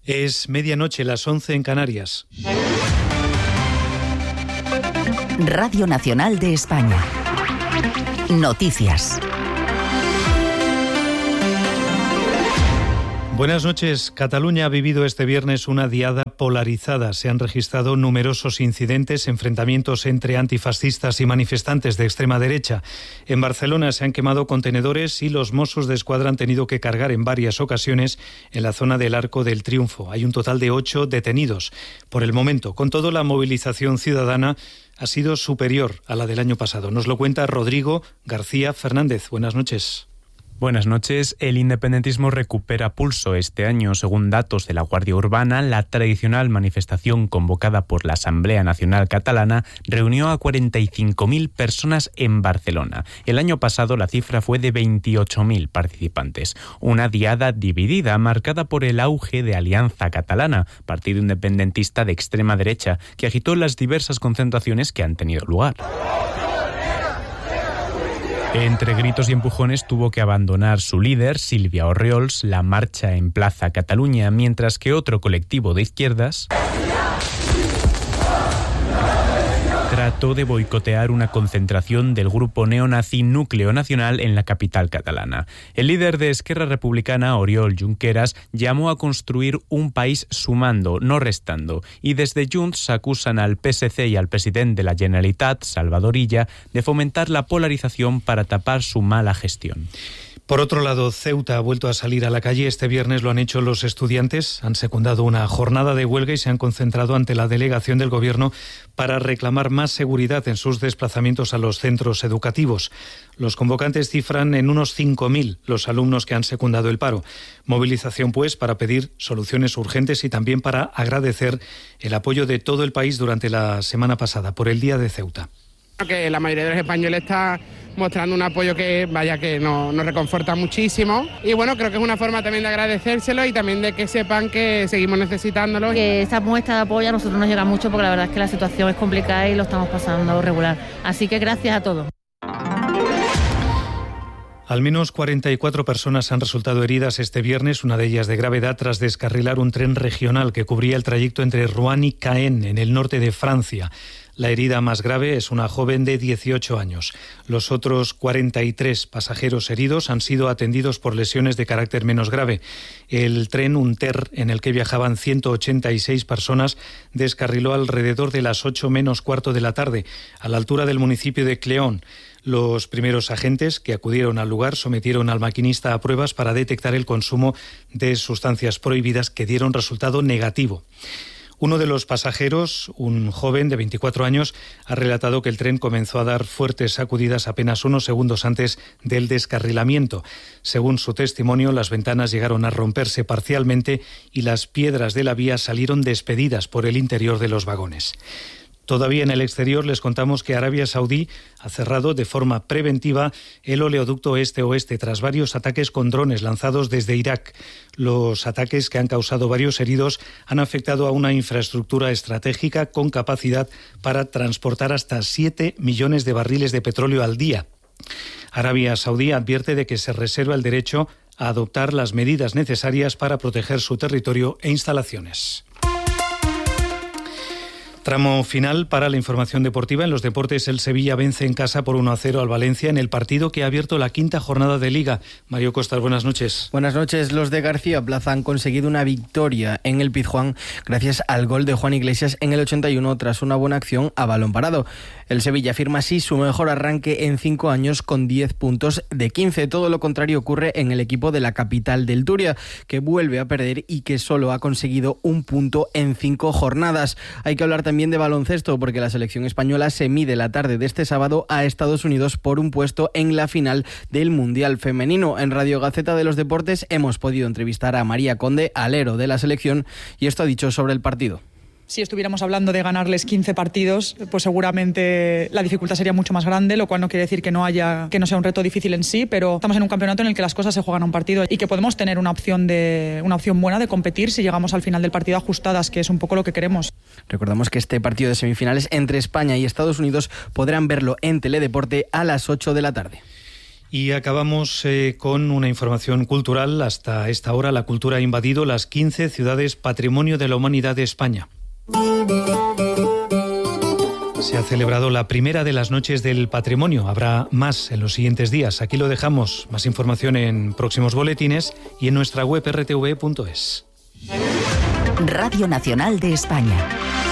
Es medianoche, las 11 en Canarias. Radio Nacional de España. Noticias. Buenas noches. Cataluña ha vivido este viernes una diada polarizada. Se han registrado numerosos incidentes, enfrentamientos entre antifascistas y manifestantes de extrema derecha. En Barcelona se han quemado contenedores y los Mossos de Escuadra han tenido que cargar en varias ocasiones en la zona del Arco del Triunfo. Hay un total de 8 detenidos. Por el momento, con todo, la movilización ciudadana ha sido superior a la del año pasado. Nos lo cuenta Rodrigo García Fernández. Buenas noches. Buenas noches. El independentismo recupera pulso este año. Según datos de la Guardia Urbana, la tradicional manifestación convocada por la Asamblea Nacional Catalana reunió a 45.000 personas en Barcelona. El año pasado la cifra fue de 28.000 participantes. Una diada dividida, marcada por el auge de Alianza Catalana, partido independentista de extrema derecha, que agitó las diversas concentraciones que han tenido lugar. Entre gritos y empujones tuvo que abandonar su líder, Sílvia Orriols, la marcha en Plaza Cataluña, mientras que otro colectivo de izquierdas trató de boicotear una concentración del grupo neonazi Núcleo Nacional en la capital catalana. El líder de Esquerra Republicana, Oriol Junqueras, llamó a construir un país sumando, no restando, y desde Junts acusan al PSC y al presidente de la Generalitat, Salvador Illa, de fomentar la polarización para tapar su mala gestión. Por otro lado, Ceuta ha vuelto a salir a la calle. Este viernes lo han hecho los estudiantes. Han secundado una jornada de huelga y se han concentrado ante la delegación del Gobierno para reclamar más seguridad en sus desplazamientos a los centros educativos. Los convocantes cifran en unos 5.000 los alumnos que han secundado el paro. Movilización, pues, para pedir soluciones urgentes y también para agradecer el apoyo de todo el país durante la semana pasada por el Día de Ceuta. Que la mayoría de los españoles está mostrando un apoyo que nos reconforta muchísimo, y bueno, creo que es una forma también de agradecérselo y también de que sepan que seguimos necesitándolo. Que esta muestra de apoyo a nosotros nos llega mucho porque la verdad es que la situación es complicada y lo estamos pasando regular, así que gracias a todos. Al menos 44 personas han resultado heridas este viernes, una de ellas de gravedad, tras descarrilar un tren regional que cubría el trayecto entre Rouen y Caen, en el norte de Francia. La herida más grave es una joven de 18 años. Los otros 43 pasajeros heridos han sido atendidos por lesiones de carácter menos grave. El tren, un TER, en el que viajaban 186 personas, descarriló alrededor de las 8 menos cuarto de la tarde, a la altura del municipio de Cléon. Los primeros agentes que acudieron al lugar sometieron al maquinista a pruebas para detectar el consumo de sustancias prohibidas que dieron resultado negativo. Uno de los pasajeros, un joven de 24 años, ha relatado que el tren comenzó a dar fuertes sacudidas apenas unos segundos antes del descarrilamiento. Según su testimonio, las ventanas llegaron a romperse parcialmente y las piedras de la vía salieron despedidas por el interior de los vagones. Todavía en el exterior les contamos que Arabia Saudí ha cerrado de forma preventiva el oleoducto este-oeste tras varios ataques con drones lanzados desde Irak. Los ataques, que han causado varios heridos, han afectado a una infraestructura estratégica con capacidad para transportar hasta 7 millones de barriles de petróleo al día. Arabia Saudí advierte de que se reserva el derecho a adoptar las medidas necesarias para proteger su territorio e instalaciones. Tramo final para la información deportiva. En los deportes, el Sevilla vence en casa por 1-0 al Valencia en el partido que ha abierto la quinta jornada de Liga. Mario Costas, buenas noches. Buenas noches. Los de García Plaza han conseguido una victoria en el Pizjuán gracias al gol de Juan Iglesias en el 81 tras una buena acción a balón parado. El Sevilla firma así su mejor arranque en 5 años con 10 puntos de 15. Todo lo contrario ocurre en el equipo de la capital del Turia, que vuelve a perder y que solo ha conseguido un punto en 5 jornadas. Hay que hablar también de baloncesto, porque la selección española se mide la tarde de este sábado a Estados Unidos por un puesto en la final del Mundial Femenino. En Radio Gaceta de los Deportes hemos podido entrevistar a María Conde, alero de la selección, y esto ha dicho sobre el partido. Si estuviéramos hablando de ganarles 15 partidos, pues seguramente la dificultad sería mucho más grande, lo cual no quiere decir que no sea un reto difícil en sí, pero estamos en un campeonato en el que las cosas se juegan a un partido y que podemos tener una opción buena de competir si llegamos al final del partido ajustadas, que es un poco lo que queremos. Recordamos que este partido de semifinales entre España y Estados Unidos podrán verlo en Teledeporte a las 8 de la tarde. Y acabamos con una información cultural. Hasta esta hora la cultura ha invadido las 15 ciudades Patrimonio de la Humanidad de España. Se ha celebrado la primera de las noches del patrimonio. Habrá más en los siguientes días. Aquí lo dejamos. Más información en próximos boletines y en nuestra web rtv.es. Radio Nacional de España.